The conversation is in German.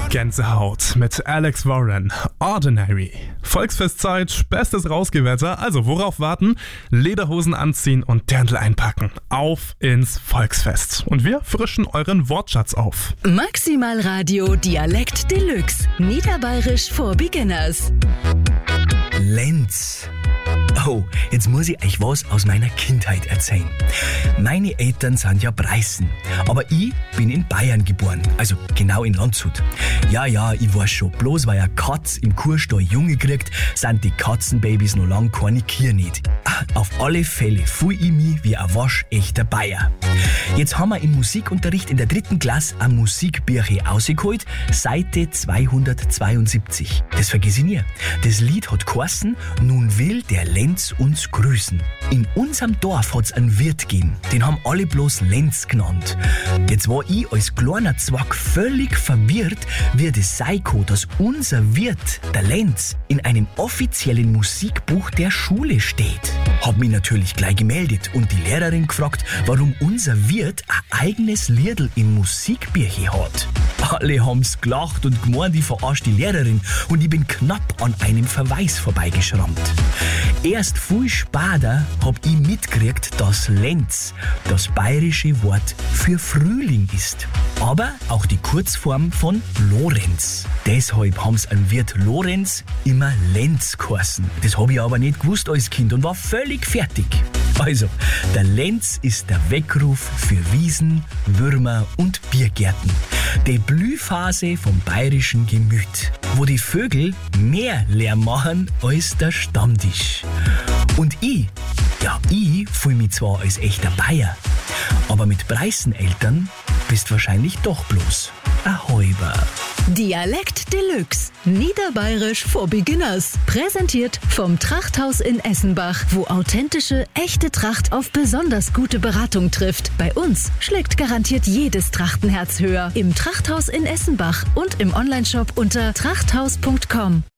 Gänsehaut mit Alex Warren. Ordinary. Volksfestzeit, bestes Rausgehwetter, also worauf warten? Lederhosen anziehen und Dirndl einpacken. Auf ins Volksfest. Und wir frischen euren Wortschatz auf. Maximal Radio Dialekt Deluxe. Niederbayerisch for Beginners. Lenz. Oh, jetzt muss ich euch was aus meiner Kindheit erzählen. Meine Eltern sind ja Preußen, aber ich bin in Bayern geboren, also genau in Landshut. Ja, ich weiß schon, bloß weil eine Katz im Kuhstall Junge kriegt, sind die Katzenbabys noch lang keine Kier nicht. Auf alle Fälle fühl ich mich wie ein waschechter Bayer. Jetzt haben wir im Musikunterricht in der 3. Klasse ein Musikbücher rausgeholt, Seite 272. Das vergiss ich nie. Das Lied hat geheißen, nun will der Lenz uns grüßen. In unserem Dorf hat's einen Wirt gegeben, den haben alle bloß Lenz genannt. Jetzt war ich als kleiner Zwack völlig verwirrt, wie das sein kann, dass unser Wirt, der Lenz, in einem offiziellen Musikbuch der Schule steht. Hab mich natürlich gleich gemeldet und die Lehrerin gefragt, warum unser Wirt ein eigenes Liedl im Musikbücher hat. Alle haben's gelacht und gemeint, ich verarsche die Lehrerin und ich bin knapp an einem Verweis vorbeigeschrammt. Erst viel später hab ich mitgekriegt, dass Lenz das bayerische Wort für Frühling ist. Aber auch die Kurzform von Lorenz. Deshalb haben's an Wirt Lorenz immer Lenz geheißen. Das hab ich aber nicht gewusst als Kind und war völlig fertig. Also, der Lenz ist der Weckruf für Wiesen, Würmer und Biergärten. Die Blühphase vom bayerischen Gemüt, wo die Vögel mehr Lärm machen als der Stammtisch. Und ich fühl mich zwar als echter Bayer, aber mit Preußeneltern bist wahrscheinlich doch bloß ein Halber. Dialekt Deluxe. Niederbayerisch for Beginners. Präsentiert vom Trachthaus in Essenbach, wo authentische, echte Tracht auf besonders gute Beratung trifft. Bei uns schlägt garantiert jedes Trachtenherz höher. Im Trachthaus in Essenbach und im Onlineshop unter trachthaus.com.